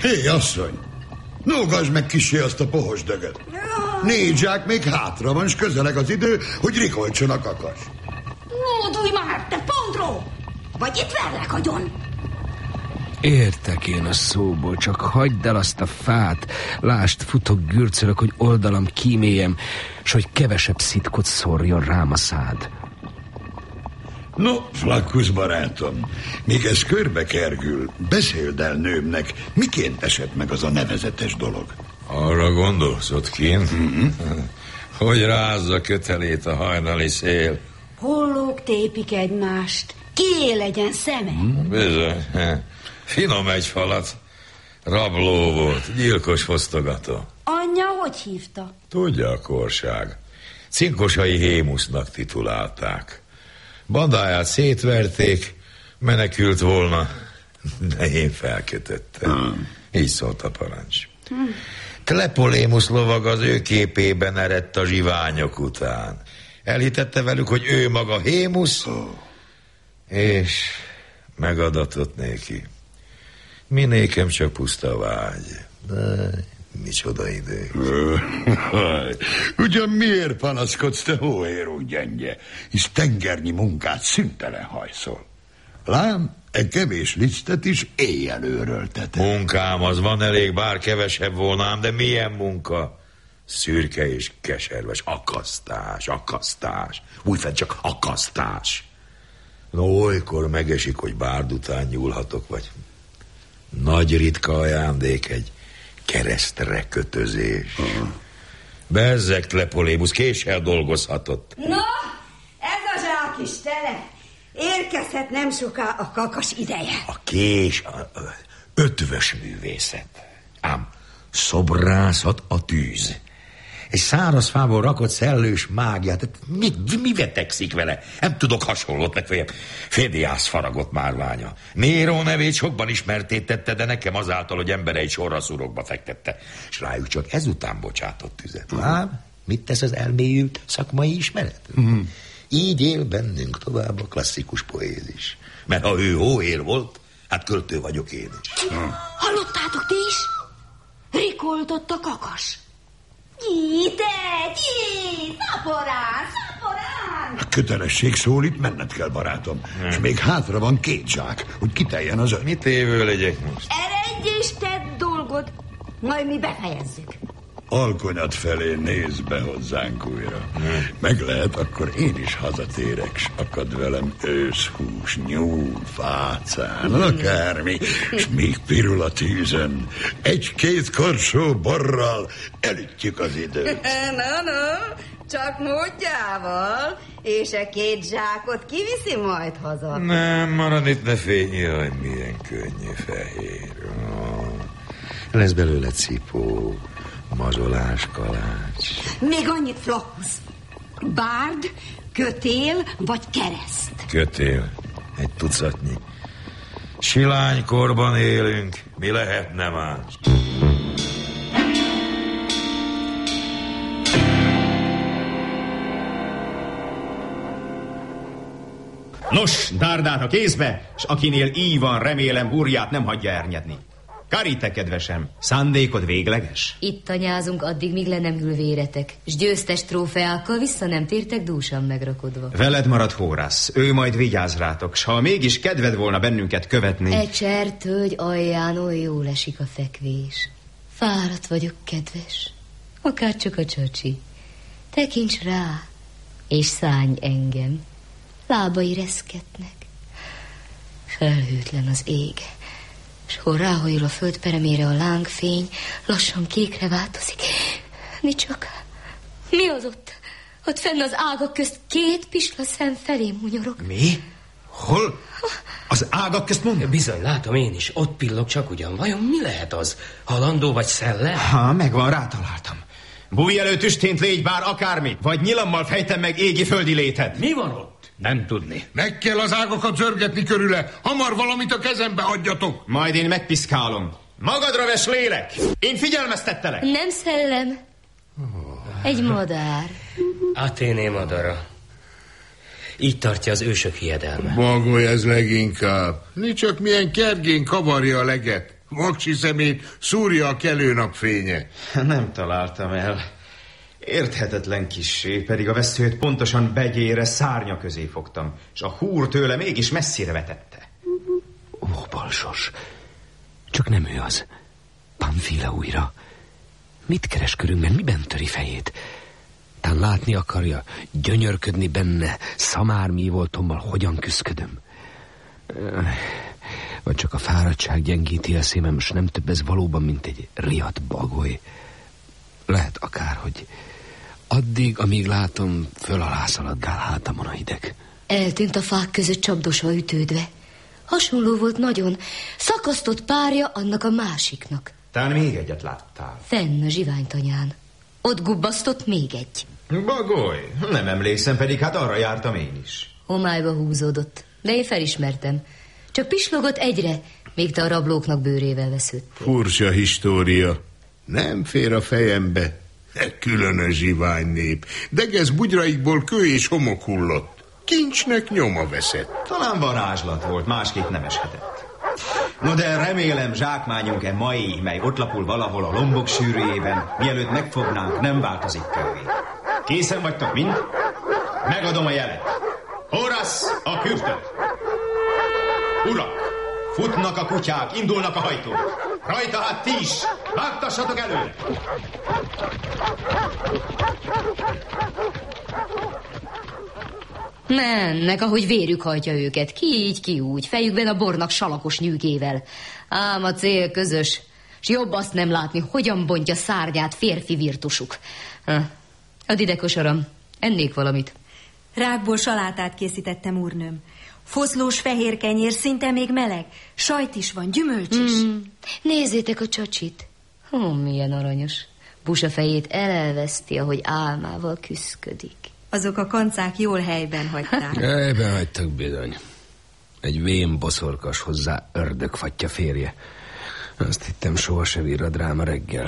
Hé, asszony, nógasd meg kissé azt a pohos dögöt. 4 zsák még hátra van, s közeleg az idő, hogy rikoltson a kakas. Módulj már, te pondró! Vagy itt verlek agyon. Értek én a szóból, csak hagyd el azt a fát. Lásd, futok, gürcölök, hogy oldalam kíméljem, s hogy kevesebb szitkot szórjon rám a szád. No, Flaccus barátom, míg ez körbe kergül, beszéld el nőmnek, miként esett meg az a nevezetes dolog. Arra gondolsz ott kint? Hogy rázza kötelét a hajnali szél. Hollók tépik egymást. Kié legyen szeme? Bizony. Finom egy falat. Rabló volt, gyilkos fosztogató. Anyja hogy hívta? Tudja a korság. Cinkosai Hémusznak titulálták. Bandáját szétverték, menekült volna, de én felkötöttem. Így szólt a parancs. Tlepolémusz lovag az ő képében eredt a zsiványok után. Elhitette velük, hogy ő maga Hémusz, és megadatott néki. Mi nékem csak puszta vágy. De micsoda idő. Ugyan miért panaszkodsz, te hóéró gyengye, hisz tengernyi munkát szüntelen hajszol. Lám, egy kevés lisztet is éjjel őrölteted. Munkám az van elég, bár kevesebb volnám, de milyen munka? Szürke és keserves, akasztás. Újfent csak akasztás. No, olykor megesik, hogy bárd után nyúlhatok, vagy nagy ritka ajándék egy keresztre kötözés. Bezzeg, Tlepolémusz, késsel dolgozhatott. No, ez a zsák is tele. Érkezhet nem soká a kakas ideje. A kés, ötvös művészet. Ám szobrászat a tűz. Egy száraz fából rakott szellős mágiát. Mi vetekszik vele? Nem tudok hasonlót, legfeljebb Fédiász faragott márványa. Néró nevét sokban ismertétette, de nekem azáltal, hogy embereit sorra szurokba fektette. És rájuk csak ezután bocsátott tüzet. Lám, mit tesz az elmélyült szakmai ismeret? Így él bennünk tovább a klasszikus poézis. Mert ha ő hóér volt, hát költő vagyok én is. Hallottátok ti is? Rikoltott a kakas. Szaporán! A kötelesség szólít, menned kell, barátom. És még hátra van 2 zsák, hogy kiteljen az 5. Mit évő legyek most? Eredj és tedd dolgod, majd mi befejezzük. Alkonyat felé nézz be hozzánk újra. Meg lehet, akkor én is hazatérek, s akad velem őszhús, nyúl, fácán, akármi, s még pirul a tűzön. 1-2 korsó borral elütjük az időt. No, csak módjával, és a 2 zsákot kiviszi majd haza. Nem, marad itt, ne fényi, jaj, milyen könnyű fehér. Lesz belőle cipó, mazsolás, kalács. Még annyit, Flaccus. Bárd, kötél vagy kereszt? Kötél, 1 tucatnyi. Silánykorban élünk, mi lehetne más? Nos, dárdát a kézbe, s akinél így van, remélem úrját nem hagyja ernyedni. Karite, kedvesem, szándékod végleges? Itt tanyázunk addig, míg le nem hűl véretek, s győztes trófeákkal vissza nem tértek dúsan megrakodva. Veled marad Hórasz, ő majd vigyáz rátok, s ha mégis kedved volna bennünket követni... Egy csertölgy alján oly jól esik a fekvés. Fáradt vagyok, kedves, akár csak a csacsi. Tekints rá, és szánj engem. Lábai reszketnek. Felhőtlen az ég, s hol ráhajul a föld peremére a lángfény, lassan kékre változik. Csak, mi az ott? Ott fenn az ágak közt 2 pisla szem felém hunyorog. Mi? Hol? Az ágak közt mondom? Bizony, látom én is. Ott pillog csak ugyan. Vajon mi lehet az? Halandó vagy szellem? Ha, megvan, rátaláltam. Bújj elő, tüstént légy bár akármi, vagy nyilammal fejtem meg égi-földi léted. Mi van ott? Nem tudni. Meg kell az ágakat zörgetni körüle. Hamar valamit a kezembe adjatok. Majd én megpiszkálom. Magadra ves lélek! Én figyelmeztettelek! Nem szellem. Egy madár. Athéné madara. Így tartja az ősök hiedelme. Bagolj ez leginkább. Nincs csak milyen kergén kavarja a leget. Vaksi szemét szúrja a kelő napfénye. Nem találtam el. Érthetetlen kissé, pedig a veszőt pontosan begyére szárnya közé fogtam, és a húr tőle mégis messzire vetette. Ó, balsos, csak nem ő az. Pamfila újra. Mit keres körünkben, miben töri fejét? Tán látni akarja, gyönyörködni benne, szamármi voltommal hogyan küszködöm. Vagy csak a fáradtság gyengíti a szívem, és nem több ez valóban, mint egy riadt bagoly. Lehet akárhogy. Addig, amíg látom, föl alá szaladgál hátamon a hideg. Eltűnt a fák között csapdosva ütődve. Hasonló volt nagyon. Szakasztott párja annak a másiknak. Tán még egyet láttál. Fenn a zsiványtanyán. Ott gubbasztott még egy. Bagoly, nem emlékszem, pedig hát arra jártam én is. Homályba húzódott, de én felismertem. Csak pislogott egyre, még te a rablóknak bőrével vesződtél. Furcsa história. Nem fér a fejembe. Különös zsivány nép. Degesz bugyraikból kő és homok hullott. Kincsnek nyoma veszett. Talán varázslat volt, másképp nem eshetett. No de remélem zsákmányunk mai, mely ott lapul valahol a lombok sűrűjében, mielőtt megfognánk, nem változik kövé. Készen vagytok mind? Megadom a jelet. Horasz, a kürtöt! Urak, futnak a kutyák, indulnak a hajtók. Rajta hát ti is, vágtassatok előre! Mennek, ahogy vérük hajtja őket. Ki így, ki úgy, fejükben a bornak salakos nyűgével. Ám a cél közös, s jobb azt nem látni, hogyan bontja szárnyát férfi virtusuk. Add ide, kosaram, ennék valamit. Rákból salátát készítettem, úrnőm. Foszlós fehér kenyér, szinte még meleg. Sajt is van, gyümölcs is. Nézzétek a csacsit. Milyen aranyos. Busa fejét elelveszti, ahogy álmával küszködik. Azok a kancák jól helyben hagyták. Helyben hagytak bizony. Egy vén boszorkas, hozzá ördögfatja férje. Azt hittem, soha se virrad rám a reggel.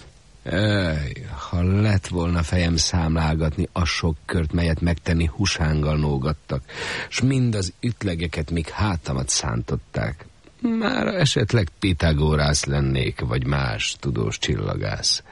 Ha lett volna fejem számlálgatni a sok kört, melyet megtenni husánggal nógattak, s mind az ütlegeket, míg hátamat szántották, már esetleg Pitagórász lennék, vagy más tudós csillagász.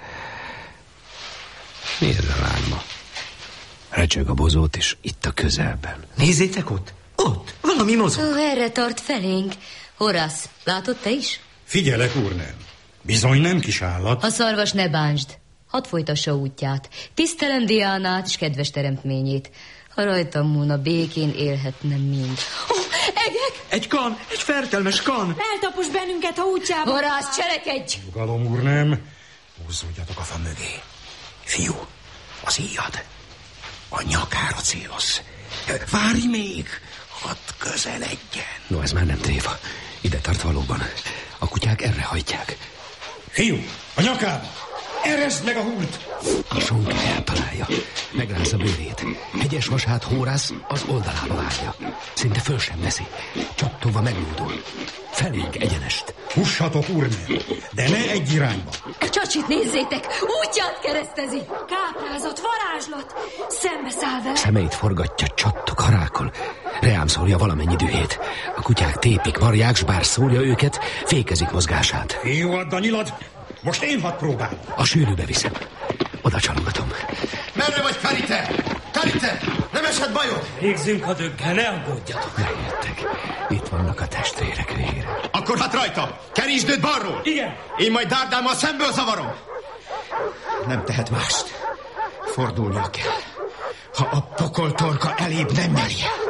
Mi ez a lárma? Recseg a bozót is itt a közelben. Nézzétek ott! Ott! Valami mozog! Erre tart felénk. Horasz, látod te is? Figyelek, úrnőm. Bizony nem kis állat. A szarvas ne bántsd. Hadd folytassa útját. Tisztelem Diánát és kedves teremtményét. Ha rajtam múlna, békén élhetnem mind. Egek! Egy kan! Egy fertelmes kan! Eltapos bennünket, ha útjában. Horász, cselekedj! Nyugalom, úrnőm. Húzódjatok a fa mögé. Fiú, az íjad. A nyakára céloz. Várj még, hadd közeledjen. No, ez már nem tréfa. Ide tart valóban. A kutyák erre hajtják. Fiú, a nyakába! Ereszd meg a húrt! A sonka eltalálja. Megrázza bőrét. Hegyes vasát Hórász az oldalába vágja. Szinte föl sem veszi. Csattogva megmódul. Felénk egyenest. Hussatok, úrnőm, de ne egy irányba. Csacsit nézzétek, útját keresztezi. Káprázat, varázslat, szembe száll vele. Szemeit forgatja, csattog, harákol. Reám szólja valamennyi dühét. A kutyák tépik, varják, s bár szólja őket, fékezik mozgását. Fiú, add a nyilad! Most én hadd próbálom. A sűrűbe viszem. Oda csalogatom. Merre vagy, Karite? Karite, nem esett bajod? Végzünk a döggel, ne aggódjatok. Lejöttek. Itt vannak a testvérek végre. Akkor hát rajta, kerítsd őt balról. Igen. Én majd Dárdámmal szemből zavarom. Nem tehet mást. Fordulnia kell. Ha a pokoltorka elébb nem meri el.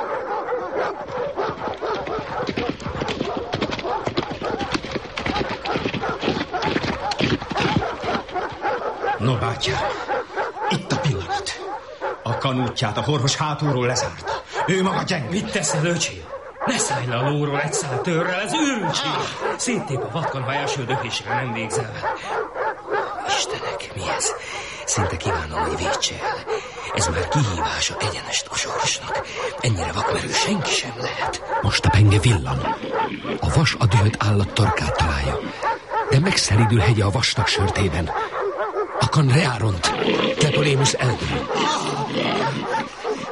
No, bátyám, itt a pillanat. A kanútját a horhos hátulról lezárta. Ő maga gyenge. Mit teszel, öcsém? Ne szállj le a lóról egy szál törrel, ez őrültség. Széttép a vatkan, ha első dökésre nem végzel. Istenek, mi ez? Szinte kívánom, hogy védse el. Ez már kihívása egyenest a sorsnak. Ennyire vakmerő senki sem lehet. Most a penge villan. A vas a dühött állat torkát találja. De megszelidül hegye a vastag sörtében. A kan reáront. Tlepolémus eldől.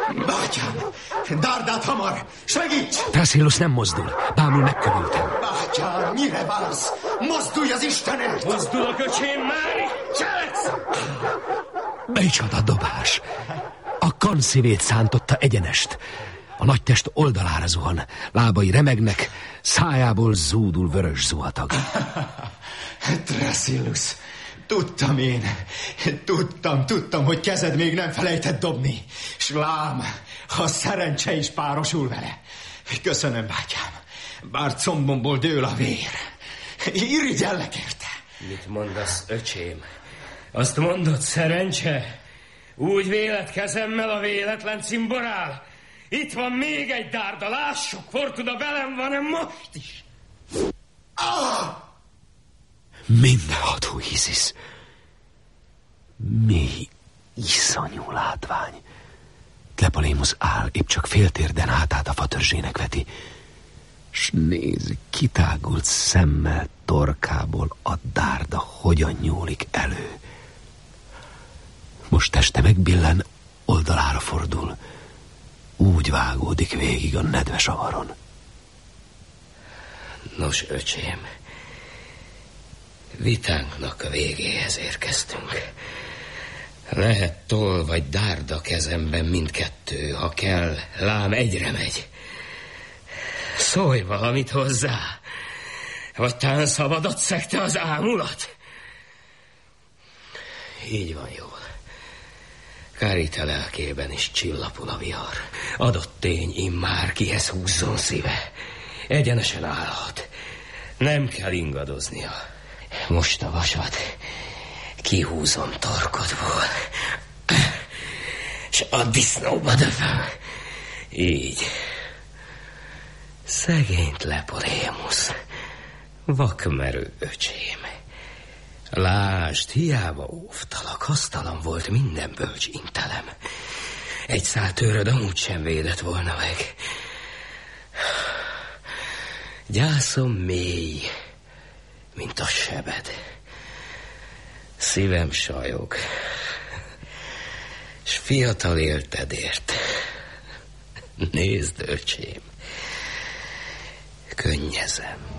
Bátyám, Dárdát hamar! Segíts! Thrasyllus nem mozdul. Bámul megkövültem. Bátyám, mire vársz? Mozdulj az Istenért! Mozdulok, öcsém, már! Cselekszem! Micsoda dobás! A kan szívét szántotta egyenest. A nagy test oldalára zuhan, lábai remegnek, szájából zúdul vörös zuhatag. Thrasyllus, tudtam én. Tudtam, hogy kezed még nem felejtett dobni. S lám, a szerencse is párosul vele. Köszönöm, bátyám. Bár combomból dől a vér. Irigyellek érte. Mit mondasz, öcsém? Azt mondod, szerencse? Úgy vélet kezemmel a véletlen cimborál? Itt van még egy dárda, lássuk, Fortuna velem van-e most is? Mindenható Isis. Mi iszonyú látvány. Tlepolémusz áll, épp csak féltérden hátát a fatörzsének veti. S nézd, kitágult szemmel torkából a dárda hogyan nyúlik elő. Most teste megbillen, oldalára fordul. Úgy vágódik végig a nedves avaron. Nos, öcsém, vitánknak a végéhez érkeztünk. Lehet toll vagy dárda kezemben mindkettő, ha kell, lám egyre megy. Szólj valamit hozzá, vagy tán szabadott szekte az ámulat. Így van jól. Kárite lelkében is csillapul a vihar. Adott tény immár kihez húzzon szíve. Egyenesen állhat. Nem kell ingadoznia. Most a vasat kihúzom torkodból. S a disznóba döföm. Így. Szegény Tlepolémusz. Vakmerő öcsém. Lásd, hiába óvtalak, hasztalan volt minden bölcs intelem. Egy szál tőröd amúgy sem védett volna meg. Gyászom mély, mint a sebed. Szívem sajog, s fiatal éltedért. Nézd, öcsém, könnyezem.